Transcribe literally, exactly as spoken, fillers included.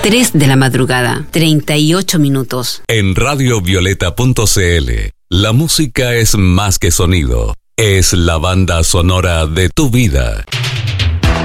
tres de la madrugada, treinta y ocho minutos. En radio violeta punto c l, la música es más que sonido, es la banda sonora de tu vida.